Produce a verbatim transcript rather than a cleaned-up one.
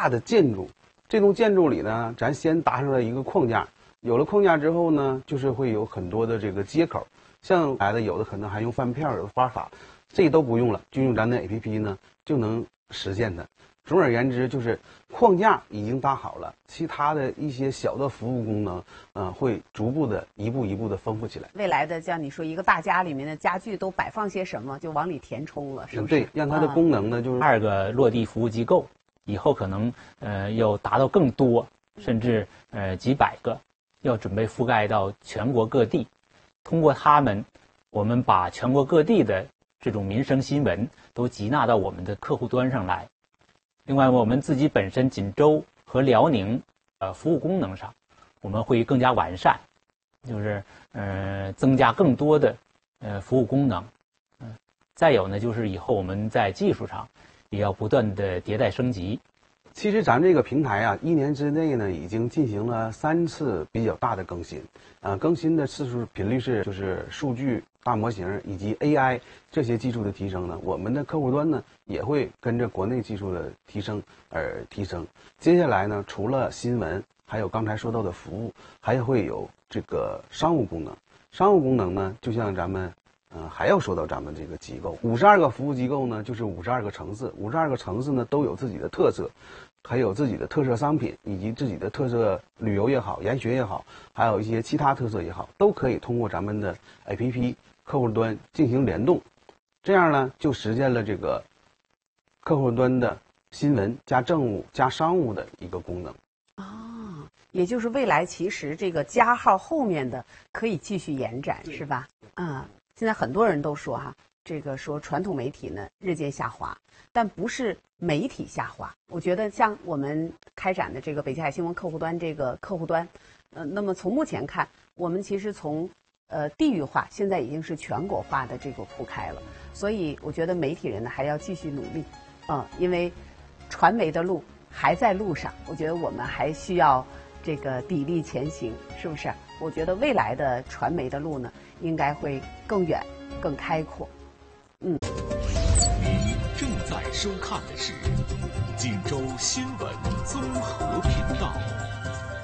大的建筑，这栋建筑里呢，咱先搭出来一个框架，有了框架之后呢，就是会有很多的这个接口，像来的有的可能还用饭票，有的发卡，这都不用了，就用咱的 A P P 呢就能实现它。总而言之，就是框架已经搭好了，其他的一些小的服务功能，嗯、呃，会逐步的一步一步的丰富起来。 未来的像你说一个大家里面的家具都摆放些什么，就往里填充了，是不是？ 对，让它的功能呢，就是二个落地服务机构，以后可能呃要达到更多，甚至呃几百个，要准备覆盖到全国各地。通过他们，我们把全国各地的这种民生新闻都集纳到我们的客户端上来。另外，我们自己本身锦州和辽宁呃服务功能上，我们会更加完善，就是呃增加更多的呃服务功能。嗯、呃，再有呢，就是以后我们在技术上也要不断的迭代升级。 其实咱这个平台啊，一年之内呢，已经进行了三次比较大的更新，呃，更新的次数频率是就是数据、大模型以及 A I 这些技术的提升呢，我们的客户端呢也会跟着国内技术的提升而提升。接下来呢，除了新闻，还有刚才说到的服务，还会有这个商务功能。商务功能呢，就像咱们。嗯，还要说到咱们这个机构，五十二个服务机构呢，就是五十二个城市，五十二个城市呢都有自己的特色，还有自己的特色商品，以及自己的特色旅游也好，研学也好，还有一些其他特色也好，都可以通过咱们的 A P P 客户端进行联动，这样呢就实现了这个客户端的新闻加政务加商务的一个功能。 哦，也就是未来其实这个加号后面的可以继续延展，是吧？啊、嗯。现在很多人都说哈，这个说传统媒体呢日渐下滑，但不是媒体下滑。我觉得像我们开展的这个北京海新闻客户端这个客户端，呃，那么从目前看，我们其实从呃地域化现在已经是全国化的这个铺开了，所以我觉得媒体人呢还要继续努力，啊、呃，因为传媒的路还在路上，我觉得我们还需要这个砥砺前行，是不是？我觉得未来的传媒的路呢，应该会更远、更开阔。嗯。 您正在收看的是锦州新闻综合频道。